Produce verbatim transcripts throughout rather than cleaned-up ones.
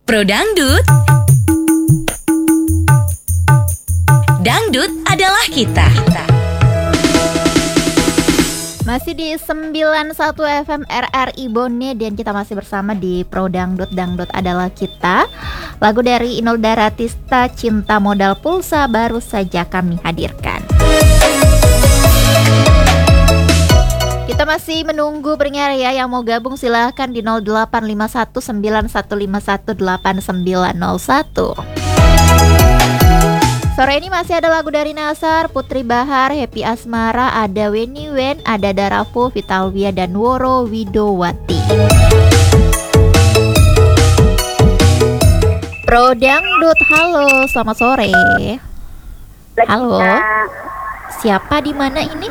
Pro Dangdut. Dangdut adalah kita. Masih di sembilan puluh satu F M R R I Bone dan kita masih bersama di Pro Dangdut. Dangdut adalah kita. Lagu dari Inul Daratista, Cinta Modal Pulsa, baru saja kami hadirkan. Kita masih menunggu pendengar ya yang mau gabung, silahkan di nol delapan lima satu sembilan satu lima satu delapan sembilan nol satu. Sore ini masih ada lagu dari Nasar, Putri Bahar, Happy Asmara, ada Weni Wen, ada Darafu, Vitalwia, dan Woro Widowati. Pro Dangdut, halo, selamat sore. Halo, siapa di mana ini?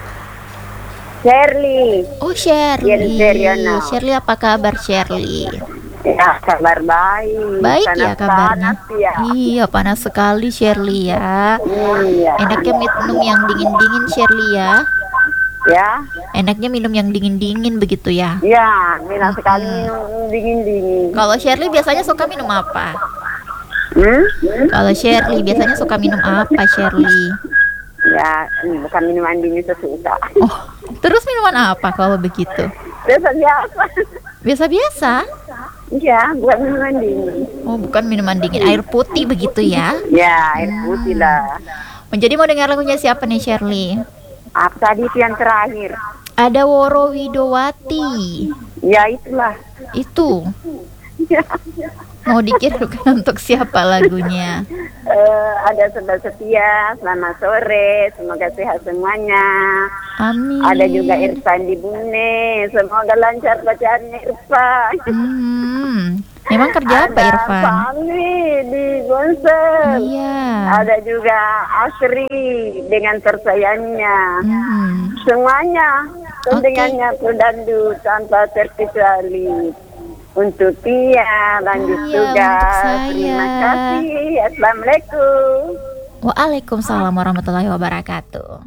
Shirley. Oh, Shirley. Shirley, apa kabar Shirley? Ya, kabar baik. Baik panas, ya kabarnya. Panas, ya. Iya, panas sekali Shirley ya. Iya. Enaknya minum yang dingin-dingin Shirley ya. Ya. Enaknya minum yang dingin-dingin begitu ya. Ya, minum sekali Hmm. minum dingin-dingin. Kalau Shirley biasanya suka minum apa? Hmm? Kalau Shirley biasanya suka minum apa Shirley? Ya, ini bukan minuman dingin sesuka. Oh, terus minuman apa kalau begitu? Biasa-biasa. Biasa-biasa? Iya, bukan minuman dingin. Oh, bukan minuman dingin, air putih begitu ya? Ya, air putih lah. Menjadi mau dengar lagunya siapa nih Shirley? Apa tadi itu yang terakhir? Ada Woro Widowati. Ya, itulah. Itu Ya. mau dikirimkan untuk siapa lagunya? Eh, ada Sobat Setia, selamat sore, semoga sehat semuanya. Amin. Ada juga Irfan di Bune, semoga lancar bacaannya Irfan. Hmm, memang kerja apa Irfan? Ada Fahmi di Gonsel. Iya. Ada juga Asri dengan tersayangnya. Hmm. Semuanya Oke. tendengannya Prodangdut tanpa terkecuali. Untuk Tia, lanjut Iya, juga. untuk saya. Terima kasih. Assalamualaikum. Waalaikumsalam warahmatullahi wabarakatuh.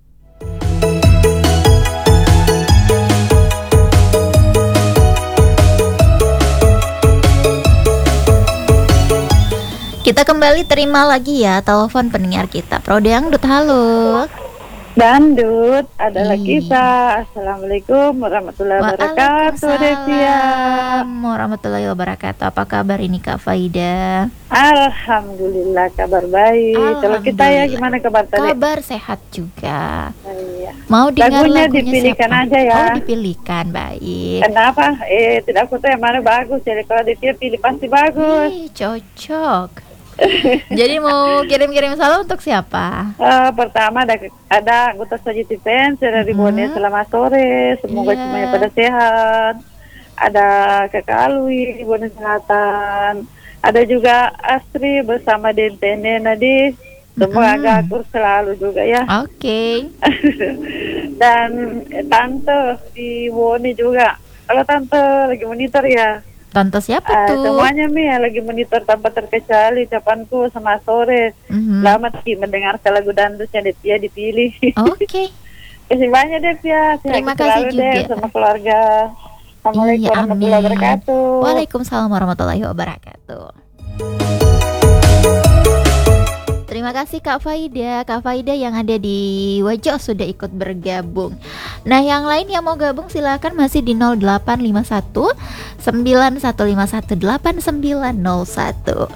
Kita kembali terima lagi ya telepon pendengar kita. Pro Dangdut, halo. Dangdut adalah Iya. kita. Assalamualaikum warahmatullahi wabarakatuh, Desia. Waalaikumsalam warahmatullahi wabarakatuh. Apa kabar ini Kak Faida? Alhamdulillah kabar baik. Kalau kita ya gimana kabar tadi? Kabar sehat juga. Iya. Mau dengar Lagunya lagunya, dipilihkan siapa? aja ya. Oh, dipilihkan, baik. Kenapa? Eh, tidak aku tahu yang mana bagus. Jadi kalau dia pilih pasti bagus. Ih, cocok. Jadi mau kirim-kirim salam untuk siapa? Eh, pertama ada ada anggota Sajiti Fans dari Mhm. Bone, selamat sore. Semoga Iya. semuanya pada sehat. Ada Kakak Alwi di Bone Selatan. Ada juga Astri bersama Dentene Nadi. Semoga Mhm. agak akur selalu juga ya. Oke. Dan eh, tante di Bone juga. Kalau tante lagi monitor ya. Tante siapa Eh, tuh? semuanya Mi ya lagi monitor tanpa terkecuali ucapanku sama sore. Mhm. Selamat Ki mendengarkan lagu dangdutnya Devia dipilih. Oke. Kasih banyak Devia. Terima Sehat kasih selalu, Dev, juga. sama keluarga. Assalamualaikum Iya, warahmatullahi amin. wabarakatuh. Waalaikumsalam warahmatullahi wabarakatuh. Terima kasih Kak Faida. Kak Faida yang ada di Wajo sudah ikut bergabung. Nah, yang lain yang mau gabung silakan masih di nol delapan lima satu sembilan satu lima satu delapan sembilan nol satu.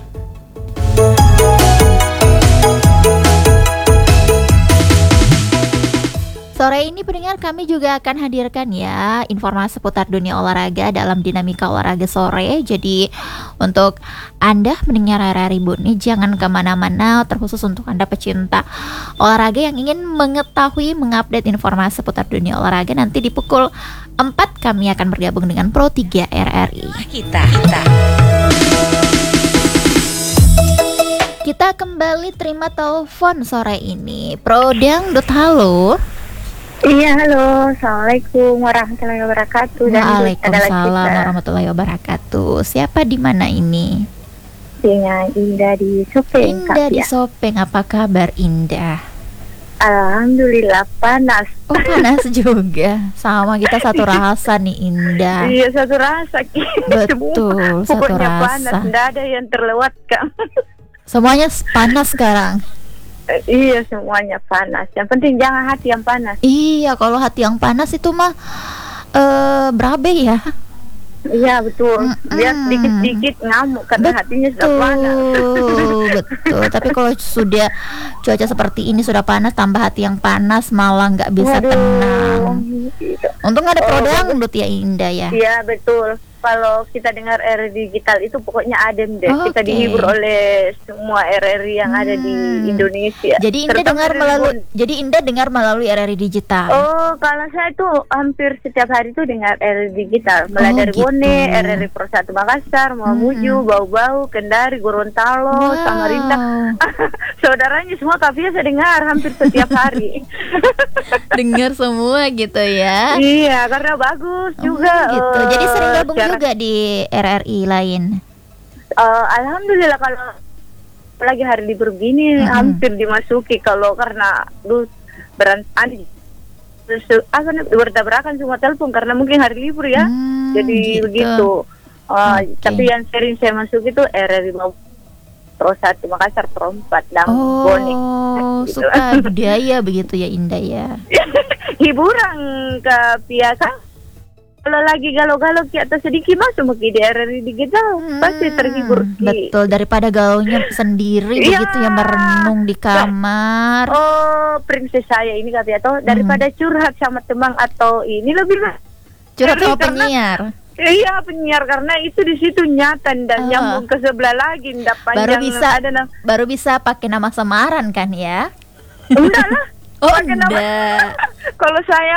Sore ini pendengar kami juga akan hadirkan ya informasi seputar dunia olahraga dalam dinamika olahraga sore. Jadi untuk Anda mendengar R R I Bone jangan kemana-mana, terkhusus untuk Anda pecinta olahraga yang ingin mengetahui, mengupdate informasi seputar dunia olahraga. Nanti di pukul empat kami akan bergabung dengan Pro tiga R R I. Kita, kita. Kita kembali terima telepon sore ini. Pro Dangdut, halo. Iya, halo. Assalamualaikum warahmatullahi wabarakatuh. Waalaikumsalam warahmatullahi wabarakatuh. Siapa di mana ini? Dengan Indah di Sopeng, Indah Kak, di ya. Sopeng. Apa kabar Indah? Alhamdulillah panas. Oh panas juga. Sama kita satu rasa nih Indah. Iya satu rasa. Betul, Semua satu pokoknya rasa. panas, tidak ada yang terlewatkan. Semuanya panas sekarang. Eh, iya semuanya panas. Yang penting jangan hati yang panas. Iya, kalau hati yang panas itu mah eh berabe ya. Iya betul. Dia Mm-mm. sedikit-sedikit ngamuk karena hatinya sudah panas. Betul, betul. Tapi kalau sudah cuaca seperti ini sudah panas, tambah hati yang panas malah nggak bisa Waduh. tenang. Gitu. Untung ada Oh, pro bagus. dangdut ya Indah ya. Iya betul. Kalau kita dengar R R digital itu pokoknya adem deh. Oke. Kita dihibur oleh semua R R yang ada di Hmm. Indonesia. Jadi Indah Terutama dengar dari melalui Bon. jadi Indah dengar melalui R R I digital. Oh, kalau saya tuh hampir setiap hari tuh dengar R R digital. Mulai Oh, dari gitu. Bone, R R Pro satu Makassar, Mamuju, Bau-Bau, Kendari, Gorontalo, Wow. Samarinda. Saudaranya semua kafir saya dengar hampir setiap hari. Dengar semua gitu ya. Iya, karena bagus juga. Oh, gitu. eh, Jadi sering gabung cara- juga di R R I lain. Eh, Alhamdulillah kalau apalagi hari libur begini Mm-mm. hampir dimasuki kalau karena lu berantakan terus apa nih, bertabrakan semua telepon karena mungkin hari libur ya. Hmm, Jadi gitu. begitu. Eh, Oke. Tapi yang sering saya masuk itu R R I mau Pro satu Makassar, Pro empat dan Bone. Oh, Gitu. suka budaya begitu ya Indah ya. Hiburan ke pihak kan. Kalau lagi galau-galau ki atau sedikit masuk ke di R R I digital pasti terhibur Hmm, ki. betul, daripada galaunya sendiri Iya. begitu ya merenung di kamar. Oh, princess saya ini kata atau daripada curhat sama teman atau ini lebih lah. Curhat sama Karena- penyiar. Iya penyiar karena itu di situ nyata dan Ah. nyambung ke sebelah lagi ndak Baru panjang bisa ada nam- baru bisa pakai nama samaran kan ya? enggak lah. Oh, Pakai nama- enggak. Kalau saya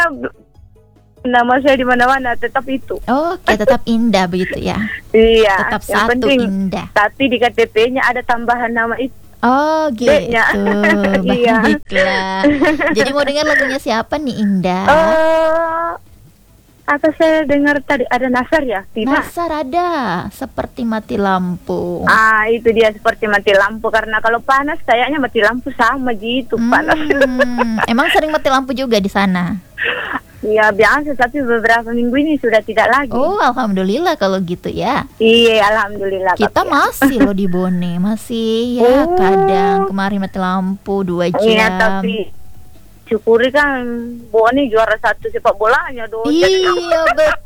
nama saya di mana-mana tetap itu. Oke, tetap Indah begitu ya. Iya. Tetap yang satu penting, Indah. tapi di K T P-nya ada tambahan nama itu. Oh gitu, D-nya. Iya. baiklah. Jadi mau dengar lagunya siapa nih Indah? Eh, apa saya dengar tadi ada Nasar ya? Tidak. Nasar ada, seperti mati lampu. Ah, itu dia seperti mati lampu karena kalau panas kayaknya mati lampu sama gitu panas. Hmm, emang sering mati lampu juga di sana? Iya biasa tapi beberapa minggu ini sudah tidak lagi. Oh, alhamdulillah kalau gitu ya. Iya, alhamdulillah. Kita Kak. masih loh di Bone, masih ya Oh. kadang kemarin mati lampu dua jam. Iya, tapi syukuri kan Bone juara satu sepak bolanya dong. Iya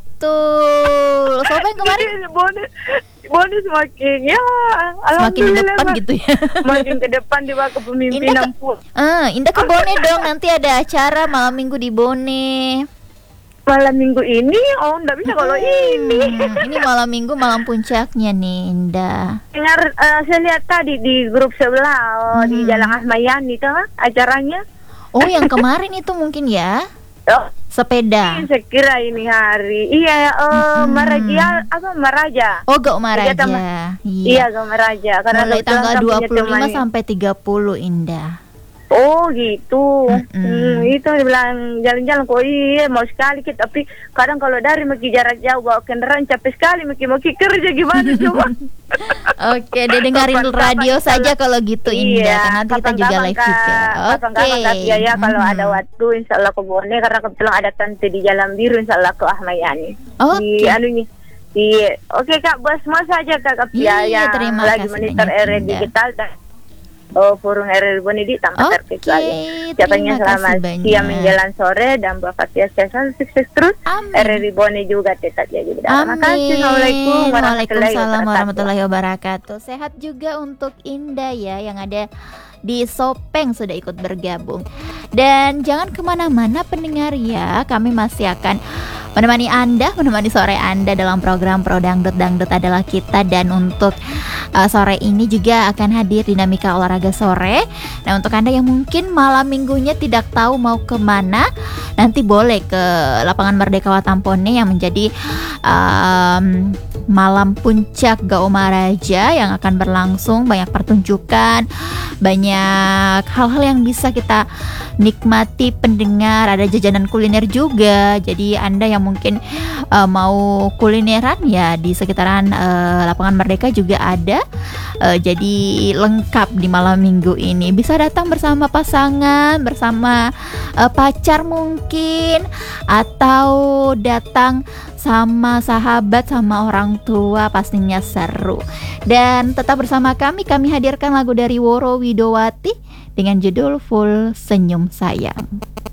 betul. Siapa yang kemarin Bone Bone semakin ya semakin di alhamdulillah, depan Mbak. gitu ya? Makin ke depan di bawah kepemimpinan Indah pun. Ah, Indah ke Bone dong, nanti ada acara malam minggu di Bone. Malam minggu ini oh enggak bisa kalau ini. Hmm, ini malam minggu malam puncaknya nih Indah. Dengar eh, saya lihat tadi di grup sebelah oh, di Hmm. Jalan Ahmayani itu kan acaranya. Oh, yang kemarin itu mungkin ya Oh, sepeda. saya kira ini hari. Iya, eh Mm-mm. Maraja apa Maraja? Oh, Gak Maraja. Iya, teman. Iya, ke Maraja karena Mulai kebetulan tanggal kan dua punya puluh lima temannya. sampai tiga puluh Indah. Oh gitu. Mm-mm. Hmm, itu dibilang jalan-jalan kok iya mau sekali kita tapi kadang kalau dari maki jarak jauh bawa kendaraan capek sekali maki maki kerja gimana coba. Oke, dia dengerin Kapan-kapan radio kalau- saja kalau gitu Indah. Iya, Kan nanti kita juga kapan-kapan, live Kak. juga. Oke. Kapan-kapan, Kak. Iya, ya, kalau Mhm. ada waktu insya Allah ke Bone karena kebetulan ada tante di Jalan Biru insya Allah ke Ahmayani. Oke. Di anunya. Iya, oke Kak, buat semua saja Kak Kapia Iya, yang terima lagi kasih monitor banyak, R R Indah. digital dan oh, forum R R Bone di tanpa Oke, terkecuali. terima Siapanya selamat kasih banyak. siang menjelang sore dan buat Fatia sukses sukses terus. Amin. R R Bone juga tetap jadi. Terima kasih. Amin. Assalamualaikum warahmatullahi Waalaikumsalam wabarakatuh. warahmatullahi wabarakatuh. Sehat juga untuk Indah ya yang ada di Sopeng sudah ikut bergabung. Dan jangan kemana-mana pendengar ya, kami masih akan menemani Anda, menemani sore Anda dalam program Pro Dangdut, Dangdut adalah kita. Dan untuk uh, sore ini juga akan hadir dinamika olahraga sore. Nah untuk Anda yang mungkin malam minggunya tidak tahu mau kemana, nanti boleh ke lapangan Merdeka Watampone yang menjadi um, malam puncak Gaoma Raja yang akan berlangsung, banyak pertunjukan, banyak banyak hal-hal yang bisa kita nikmati pendengar. Ada jajanan kuliner juga. Jadi Anda yang mungkin uh, mau kulineran ya di sekitaran uh, Lapangan Merdeka juga ada. Uh, jadi lengkap di malam minggu ini. Bisa datang bersama pasangan, bersama uh, pacar mungkin, atau datang sama sahabat, sama orang tua, pastinya seru. Dan tetap bersama kami, kami hadirkan lagu dari Woro Widowati dengan judul Full Senyum Sayang.